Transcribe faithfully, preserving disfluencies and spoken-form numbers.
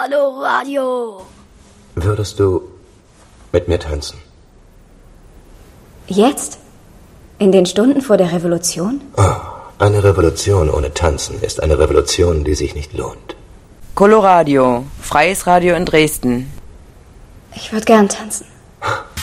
Coloradio. Würdest du mit mir tanzen? Jetzt? In den Stunden vor der Revolution? Oh, eine Revolution ohne Tanzen ist eine Revolution, die sich nicht lohnt. Coloradio, freies Radio in Dresden. Ich würde gern tanzen.